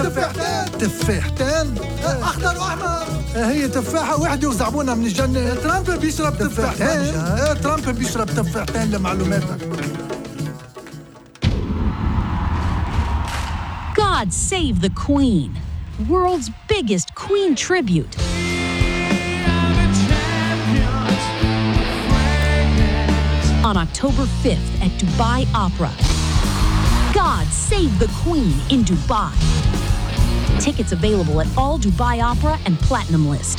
تفاحتين أخضر وأحمر. هي تفاحة واحدة وزعبونها من الجنة. ترامب بيشرب تفاحتين. ترامب بيشرب تفاحتين لمعلوماتك. God Save the Queen, world's biggest Queen tribute. On October 5th at Dubai Opera. God Save the Queen in Dubai. Tickets available at all Dubai Opera and Platinum List.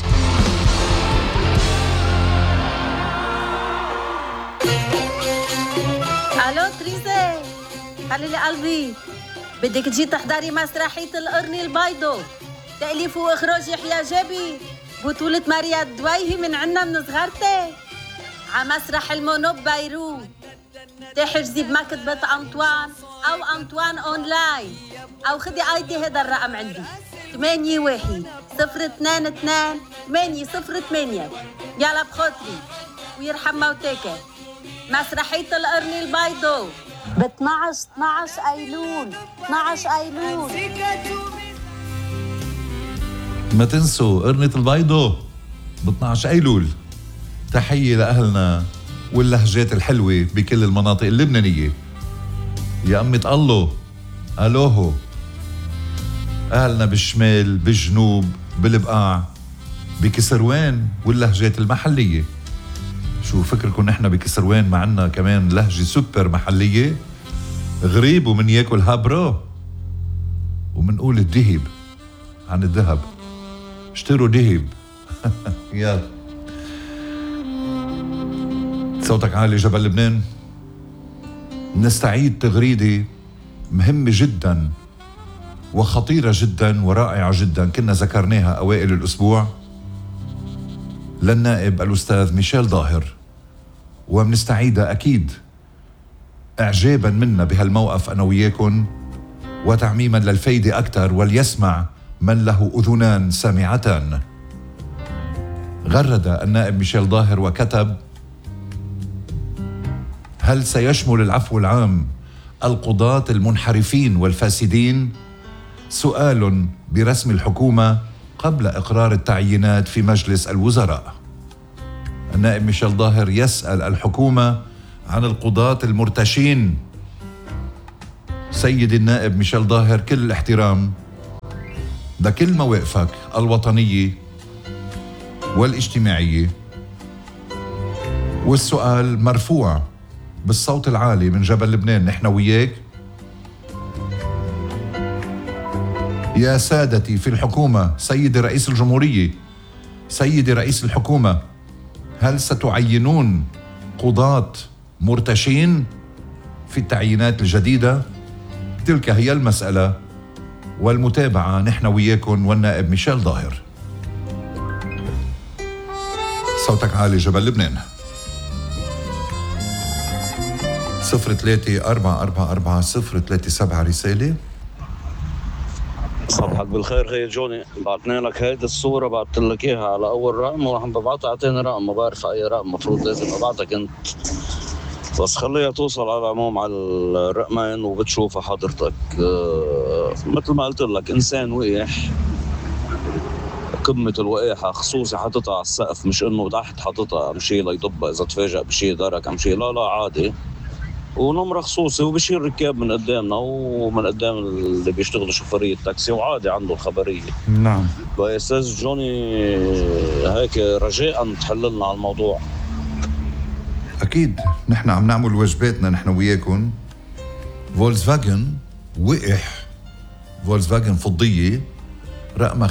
الو تريزي، حليلي قلبي، بدك تجي تحضري مسرحية القرن البيضو، تأليف وإخراج يحيى جابي، بطولة ماريا الدويهي من عنا من صغرتي، عمسرح المونوب بيروت. تحجزي بمكتبة أنطوان أو أنطوان أونلاين، أو خدي أيدي هذا الرقم عندي 81-022-808. يلا بخاطري ويرحم موتاك. مسرحية القرن البيضو ب 12 أيلول. ما تنسوا قرنة البيضو ب 12 أيلول. تحية لأهلنا واللهجات الحلوة بكل المناطق اللبنانية. يا أمي تقلو ألوهو، أهلنا بالشمال، بالجنوب، بالبقاع، بكسروان واللهجات المحلية. شو فكركم نحن بكسروان معنا كمان لهجة سوبر محلية؟ غريب ومن ياكل هابرو ومنقول الدهب عن الذهب. اشتروا دهب. يلا صوتك عالي جبل لبنان. نستعيد تغريدة مهمة جدا وخطيرة جدا ورائعة جدا كنا ذكرناها أوائل الأسبوع للنائب الأستاذ ميشيل ظاهر، ومنستعيدها أكيد إعجابا منا بهالموقف أنا وياكم، وتعميما للفايدة أكثر وليسمع من له أذنان سامعتان. غرد النائب ميشيل ظاهر وكتب: هل سيشمل العفو العام القضاة المنحرفين والفاسدين؟ سؤال برسم الحكومة قبل إقرار التعيينات في مجلس الوزراء. النائب ميشيل ظاهر يسأل الحكومة عن القضاة المرتشين. سيدي النائب ميشيل ظاهر، كل الاحترام لكل مواقفك الوطنية والاجتماعية، والسؤال مرفوع بالصوت العالي من جبل لبنان نحن وياك. يا سادتي في الحكومة، سيدي رئيس الجمهورية، سيدي رئيس الحكومة، هل ستعينون قضاة مرتشين في التعيينات الجديدة؟ تلك هي المسألة، والمتابعة نحن وياكم والنائب ميشيل ظاهر. صوتك عالي جبل لبنان. 03-444-037 رسالة. صبحك بالخير خي جوني، بعتنا لك هيدي الصورة، بعت لك اياها على اول رقم وراح ببعتها على تاني رقم، ما بعرف اي رقم، مفروض لازم ابعتك انت، بس خليها توصل على العموم على الرقمين وبتشوفها حضرتك. مثل ما قلت لك، انسان وقح قمة الوقاحة، خصوصي حاططها على السقف، مش انه تحت حاططها امشي ليضبها اذا تفاجأ بشي درك امشي، لا عادي، ونمرة خصوصي، وبشيل ركاب من قدامنا ومن قدام اللي بيشتغلوا شوفرية تاكسي، وعادي عنده الخبرية. نعم. يا استاذ جوني، هيك رجاء تحللنا على الموضوع. أكيد نحن عم نعمل واجباتنا نحن وياكم. فولكسفاجن وقح، فولكسفاجن فضية رقمها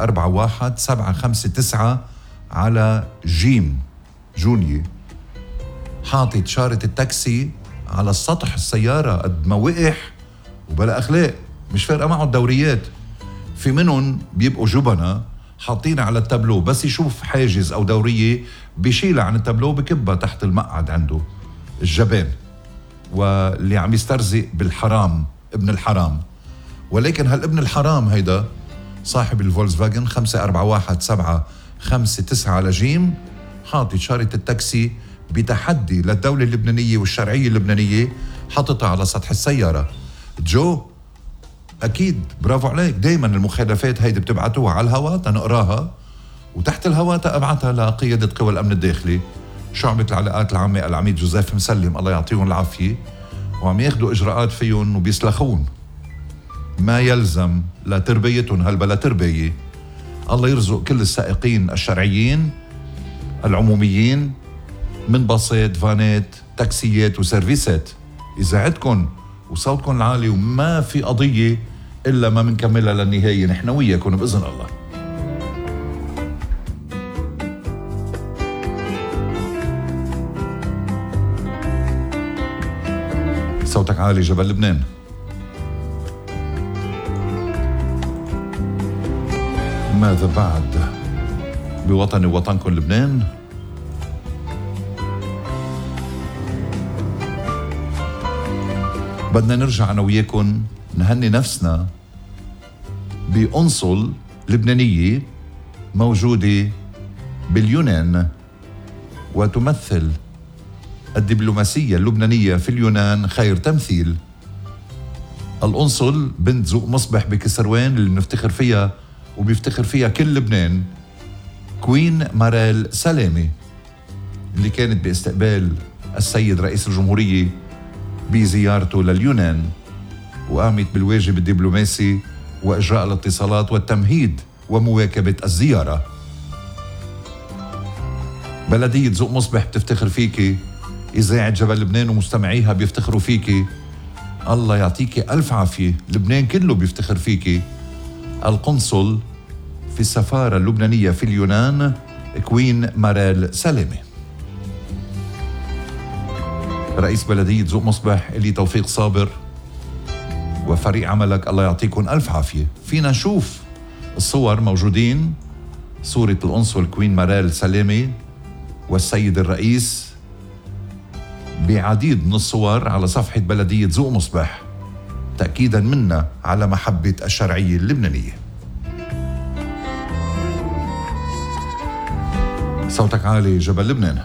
541-759 على جيم جونية، حاطط شارة التاكسي على السطح السيارة قد ما وقح وبلا أخلاق، مش فارقة معه الدوريات. في منهم بيبقوا جبنة حاطين على التابلو، بس يشوف حاجز أو دورية بيشيلها عن التابلو بكبها تحت المقعد عنده الجبان، واللي عم يسترزق بالحرام ابن الحرام. ولكن هالابن الحرام هيدا صاحب الفولكسفاجن 541-759 على جيم حاطط شارة التاكسي بتحدي للدولة اللبنانية والشرعية اللبنانية، حاططها على سطح السيارة. جو أكيد برافو عليك. دايما المخالفات هيدي بتبعتوها على الهواء تنقراها، وتحت الهواء تبعتها لقيادة قوى الأمن الداخلي، شعبة العلاقات العامة العميد جوزيف مسلم الله يعطيهم العافية، وعم ياخدوا إجراءات فيهم وبيسلخون ما يلزم لتربيتهم هالبلا تربية. الله يرزق كل السائقين الشرعيين العموميين من باصات، فانات، تاكسيات وسيرفيسات. إذا عدكن وصوتكن العالي وما في قضية إلا ما منكملها للنهاية نحن وياكن بإذن الله. صوتك عالي جبل لبنان. ماذا بعد بوطني ووطنكم لبنان؟ بدنا نرجع أنا وياكم نهني نفسنا بقنصل لبنانية موجودة باليونان وتمثل الدبلوماسية اللبنانية في اليونان خير تمثيل. القنصل بنت ذوق مصبح بكسروان اللي بنفتخر فيها وبيفتخر فيها كل لبنان، كوين ماريل سلامة، اللي كانت باستقبال السيد رئيس الجمهورية بزيارته لليونان، وقامت بالواجب الدبلوماسي وإجراء الاتصالات والتمهيد ومواكبة الزيارة. بلدية ذوق مصبح بتفتخر فيكي، إذاعة جبل لبنان ومستمعيها بيفتخروا فيكي، الله يعطيكي ألف عافية، لبنان كله بيفتخر فيكي. القنصل في السفارة اللبنانية في اليونان كوين ماريل سلامة. رئيس بلدية ذوق مصبح اللي توفيق صابر وفريق عملك الله يعطيكم ألف عافية. فينا نشوف الصور موجودين، صورة القنصل كوين ماريل سلامة والسيد الرئيس بعديد من الصور على صفحة بلدية ذوق مصبح، تأكيدا منا على محبة الشرعية اللبنانية. صوتك عالي جبل لبنان.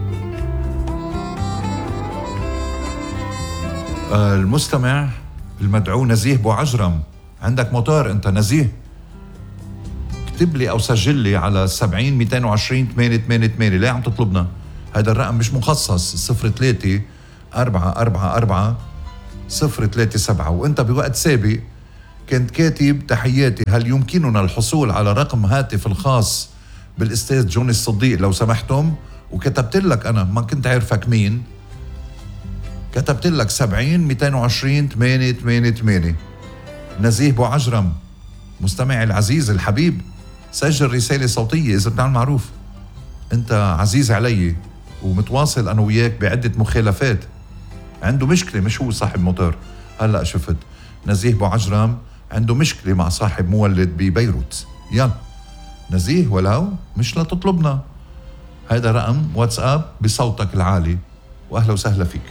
المستمع المدعو نزيه بوعجرم، عندك موتور انت نزيه، اكتب لي او سجل لي على 70 220 888. ليه عم تطلبنا؟ هذا الرقم مش مخصص، 03 444 037. وانت بوقت سابق كنت كاتب تحياتي، هل يمكننا الحصول على رقم هاتف الخاص بالاستاذ جوني الصديق لو سمحتم؟ وكتبت لك انا ما كنت عارفك مين، كتبت لك 70 220 888. نزيه بوعجرم مستمعي العزيز الحبيب، سجل رسالة صوتية إذا بتعمل معروف. أنت عزيز علي ومتواصل أنا وياك بعدة مخالفات. عنده مشكلة، مش هو صاحب موتور. هلأ شفت نزيه بوعجرم عنده مشكلة مع صاحب مولد ببيروت. يلا نزيه ولو مش لا تطلبنا. هذا رقم واتساب بصوتك العالي، وأهلا وسهلا فيك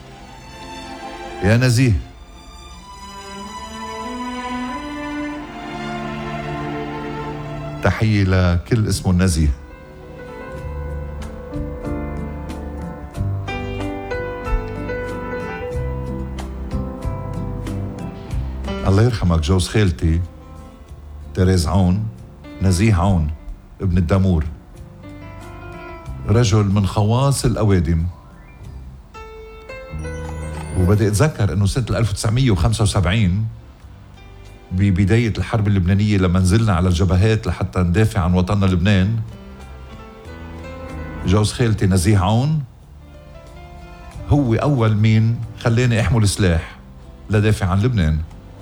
يا نزيه. تحية لكل اسمه النزيه. الله يرحمك جوز خالتي تريز عون، نزيه عون ابن الدامور، رجل من خواص الأوادم. وبدي أتذكر أنه سنة 1975 ببداية الحرب اللبنانية لما نزلنا على الجبهات لحتى ندافع عن وطننا لبنان، جوز خالتي نزيه عون هو أول مين خلاني أحمل سلاح لدافع عن لبنان.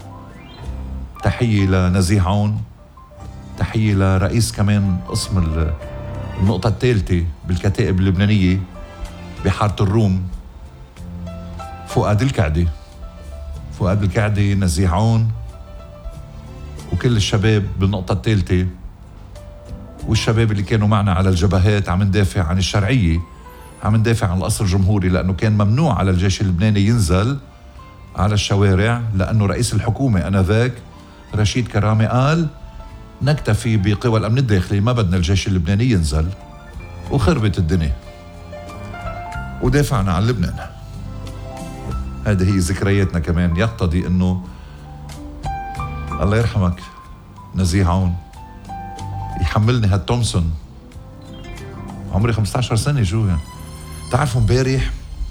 تحية لنزيه عون، تحية لرئيس كمان قسم النقطة الثالثة بالكتائب اللبنانية بحارة الروم فؤاد الكعدي. فؤاد الكعدي نزيه عون وكل الشباب بالنقطة الثالثة والشباب اللي كانوا معنا على الجبهات عم ندافع عن الشرعية، عم ندافع عن القصر الجمهوري، لأنه كان ممنوع على الجيش اللبناني ينزل على الشوارع، لأنه رئيس الحكومة آنذاك رشيد كرامة قال نكتفي بقوى الأمن الداخلي، ما بدنا الجيش اللبناني ينزل، وخربت الدنيا ودافعنا عن لبنان. هذه هي ذكرياتنا. كمان يقتضي أنه الله يرحمك نزيه عون يحملني هالتومسون، عمري 15 سنة شو يعني. تعرفوا امبارح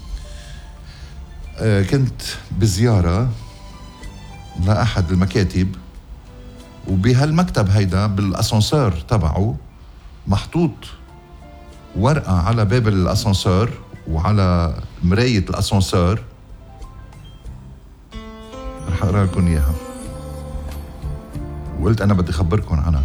كنت بزيارة لأحد المكاتب، وبهالمكتب هيدا بالأسانسير تبعه محطوط ورقة على باب الأسانسير وعلى مراية الأسانسير، رح أقرأ لكم إياها، وقلت أنا بدي أخبركم عنها.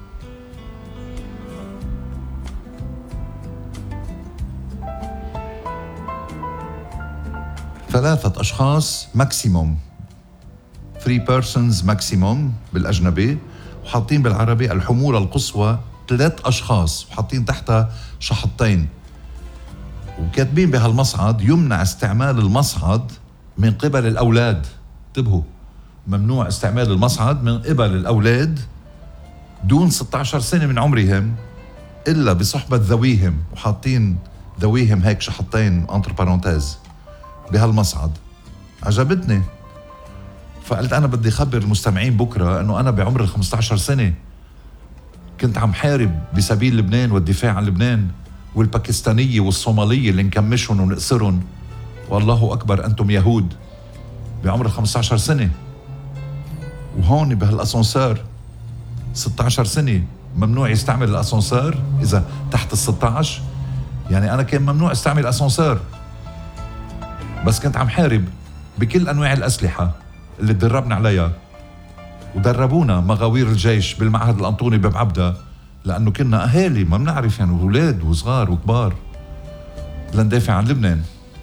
3 أشخاص ماكسيموم، 3 persons ماكسيموم بالأجنبي، وحاطين بالعربي الحمولة القصوى 3 أشخاص، وحاطين تحتها شحطين، وكاتبين بهالمصعد يمنع استعمال المصعد من قبل الأولاد. انتبهوا، ممنوع استعمال المصعد من قبل الأولاد دون 16 سنة من عمرهم إلا بصحبة ذويهم، وحاطين ذويهم هيك شحطين انتر بارونتيز بهالمصعد. عجبتني، فقلت أنا بدي أخبر المستمعين بكرة أنه أنا بعمر 15 سنة كنت عم حارب بسبيل لبنان والدفاع عن لبنان، والباكستانية والصومالية اللي نكمشهم ونقصرهم، والله أكبر أنتم يهود، بعمر 15 سنة. وهون بهالأسانسير 16 سنة ممنوع يستعمل الأسانسير إذا تحت 16، يعني أنا كان ممنوع استعمل الأسانسير، بس كنت عم حارب بكل أنواع الأسلحة اللي تدربنا عليها، ودربونا مغاوير الجيش بالمعهد الأنطوني ببعبدة، لأنه كنا أهالي ما بنعرف يعني أولاد وصغار وكبار لندافع عن لبنان.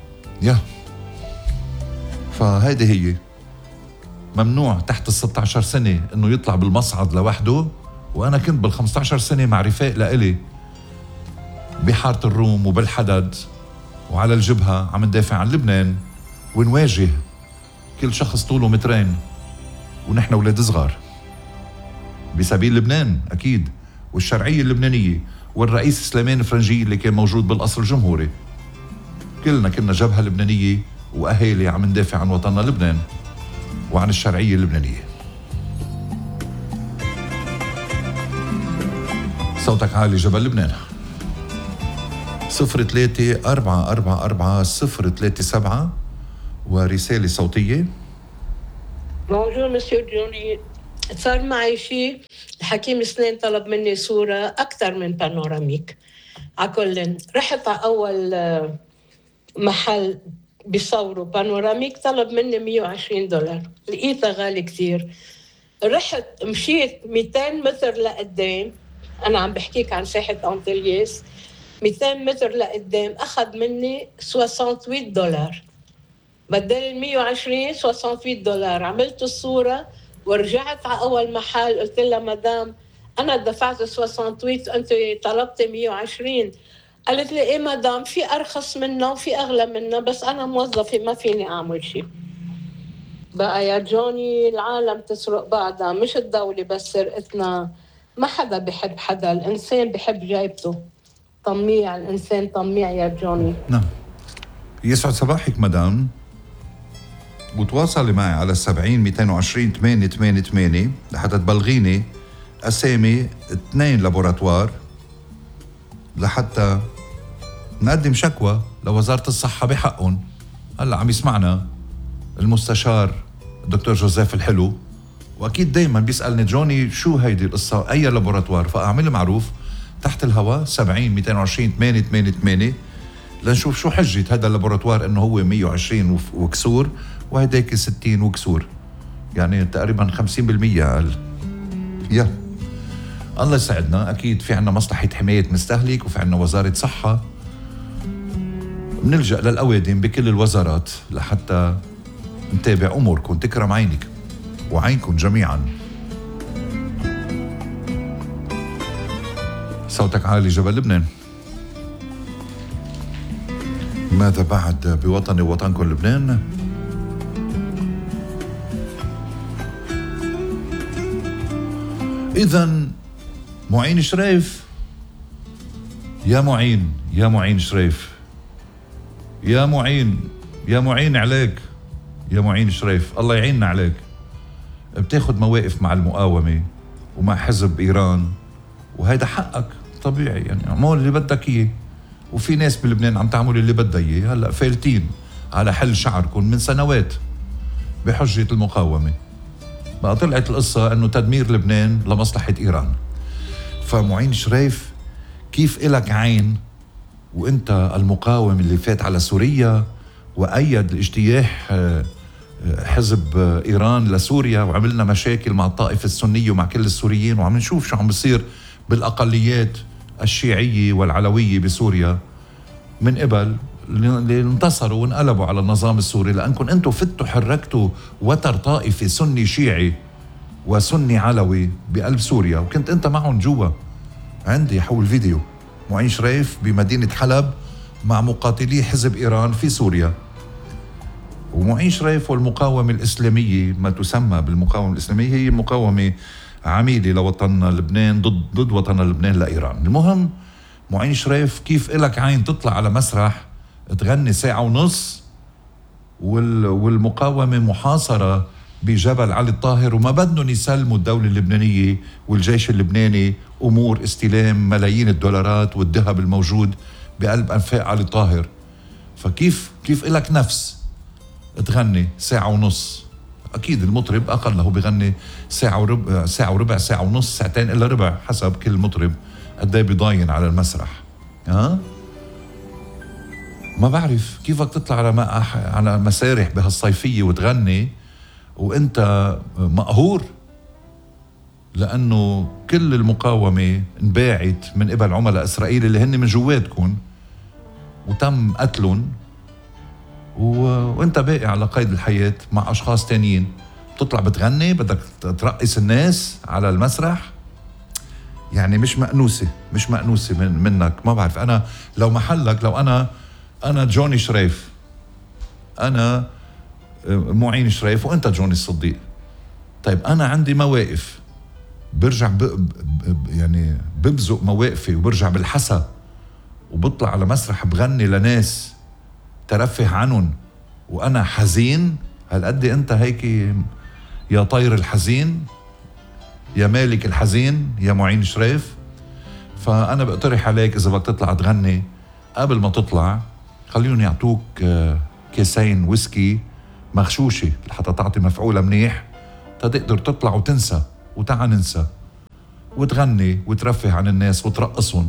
فهيدي هي، ممنوع تحت 16 سنة إنه يطلع بالمصعد لوحده. وأنا كنت بال15 سنة مع رفاق لإلي بحارة الروم وبالحدد وعلى الجبهة عم ندافع عن لبنان ونواجه كل شخص طوله 2 متر ونحن أولاد صغار بسبيل لبنان أكيد، والشرعية اللبنانية والرئيس سليمان فرنجي اللي كان موجود بالقصر الجمهوري. كلنا كنا جبهة لبنانية وأهالي عم ندافع عن وطننا لبنان وعن الشرعية اللبنانية. صوتك عالي جبل لبنان. 03-444-037 ورسالة صوتية. بونجور مسيو جوني، صار معي شيء، الحكيم سنين طلب مني صورة أكثر من بانوراميك. عكلن رحت على أول محل بيصوروا بانوراميك، طلب مني $120، لقيتها غالي كتير. رحت مشيت 200 متر لقدام، أنا عم بحكيك عن ساحة أنطلياس، 200 متر لقدام أخذ مني $68، بدل 120 $68. عملت الصورة ورجعت على أول محل، قلت لها مدام أنا دفعت 68 أنت طلبت 120. قالت لي إيه مدام، في أرخص منه وفي أغلى منه، بس أنا موظفة ما فيني أعمل شيء. بقى يا جوني العالم تسرق بعضها، مش الدولة بس سرقتنا. ما حدا بحب حدا، الإنسان بحب جايبته. طميع الإنسان، طميع يا جوني. نعم، يسعد صباحك مدام، وتواصلي معي على 70-220-888 لحتى تبلغيني أسامي 2 لابوراتوار لحتى نقدم شكوى لوزارة الصحة بحقهم. هلأ عم يسمعنا المستشار الدكتور جوزيف الحلو، وأكيد دايما بيسألني جوني شو هيدي القصة، أي لابوراتوار، فأعمل معروف تحت الهواء 70-220-888 لنشوف شو حجة هذا اللابوراتوار إنه هو 120 وكسور وهداك 60 وكسور، يعني تقريبا 50% أقل. الله يساعدنا. أكيد في عنا مصلحة حماية مستهلك وفي عنا وزارة صحة، بنلجأ للأوادم بكل الوزارات لحتى نتابع أموركم. تكرم عينك وعينكم جميعا. صوتك عالي جبل لبنان. ماذا بعد بوطني ووطنكم لبنان؟ إذن معين شريف، يا معين شريف، يا معين عليك، يا معين شريف، الله يعيننا عليك. بتاخد مواقف مع المقاومة ومع حزب إيران، وهيدا حقك طبيعي، يعني اعمل اللي بدك إياه. وفي ناس بلبنان عم تعمل اللي بدها إياه، هلأ فالتين على حل شعركم من سنوات بحجة المقاومة. بقى طلعت القصة أنه تدمير لبنان لمصلحة إيران. فمعين شريف كيف إلك عين وإنت المقاوم اللي فات على سوريا وأيد الاجتياح حزب إيران لسوريا، وعملنا مشاكل مع الطائفة السنية ومع كل السوريين، وعم نشوف شو عم بصير بالأقليات الشيعية والعلوية بسوريا من قبل اللي انتصروا وانقلبوا على النظام السوري، لأنكم أنتم فتوا حركتوا وتر طائفي سني شيعي وسني علوي بقلب سوريا، وكنت أنت معهم جوا. عندي حول فيديو معين شريف بمدينة حلب مع مقاتلي حزب إيران في سوريا. ومعين شريف والمقاومة الإسلامية، ما تسمى بالمقاومة الإسلامية، هي مقاومة عميلة لوطننا لبنان ضد وطننا لبنان لإيران. المهم معين شريف كيف إلك عين تطلع على مسرح تغني ساعة ونص والمقاومة محاصرة بجبل علي الطاهر، وما بدهم يسلموا الدولة اللبنانية والجيش اللبناني أمور استلام ملايين الدولارات والذهب الموجود بقلب أنفاق علي الطاهر. فكيف إلك نفس تغني ساعة ونص؟ أكيد المطرب أقله بغني ساعة وربع، ساعة ونص، ساعتين إلا ربع، حسب كل مطرب قد ايه بيضاين على المسرح. ما بعرف كيفك تطلع على مسارح بهالصيفية وتغني وانت مقهور، لأنه كل المقاومة انباعت من قبل عملاء إسرائيل اللي هن من جواتكم وتم قتلهم، وانت باقي على قيد الحياة مع أشخاص تانيين. بتطلع بتغني، بدك ترقص الناس على المسرح. يعني مش مأنوسة منك. ما بعرف، أنا لو محلك، لو أنا جوني شريف، أنا معين شريف وأنت جوني الصديق، طيب أنا عندي مواقف برجع يعني ببزق مواقفي وبرجع بالحسا وبطلع على مسرح بغني لناس ترفه عنهم وأنا حزين. هالقد أنت هيك يا طير الحزين، يا مالك الحزين، يا معين شريف. فأنا بقترح عليك إذا بدك تطلع تغني، قبل ما تطلع خليهم يعطوك كيسين ويسكي مغشوشة لحتى تعطي مفعولة منيح تقدر تطلع وتنسى وتعا ننسى وتغني وترفه عن الناس وترقصهم.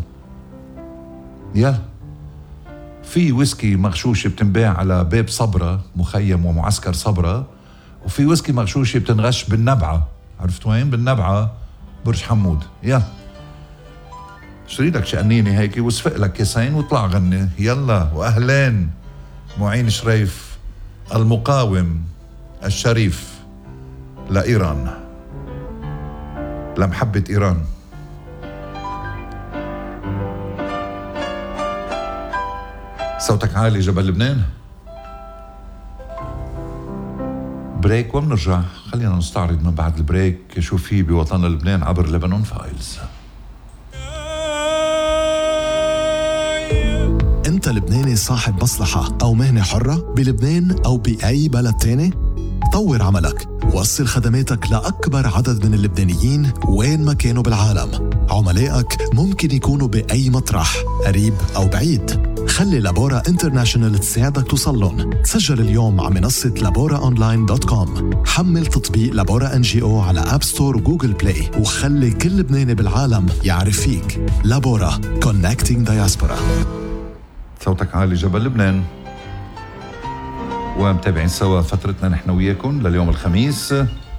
في ويسكي مغشوشة بتنباع على باب صبرا، مخيم ومعسكر صبرا، وفي ويسكي مغشوشة بتنغش بالنبعة. عرفت وين؟ بالنبعة برج حمود. اشتري لك شقنيني هيك واسفق لك كيسين واطلع غني. يلا واهلين معين شريف المقاوم الشريف لإيران، لمحبة إيران. صوتك عالي جبل لبنان. بريك وبنرجع. خلينا نستعرض من بعد البريك شو في بوطن لبنان عبر لبنان فايلز. انت لبناني صاحب مصلحة او مهنة حرة بلبنان او بأي بلد تاني؟ طور عملك، وصل خدماتك لأكبر عدد من اللبنانيين وين ما كانوا بالعالم. عملائك ممكن يكونوا بأي مطرح قريب أو بعيد. خلي لابورا انترناشونال تساعدك توصلهم. تسجل اليوم على منصة laboraonline.com. حمل تطبيق لابورا NGO على أب ستور وجوجل بلاي، وخلي كل لبناني بالعالم يعرف فيك. لابورا Connecting Diaspora. صوتك عالي جبل لبنان، ومتابعين سوا فترتنا نحن وياكم لليوم الخميس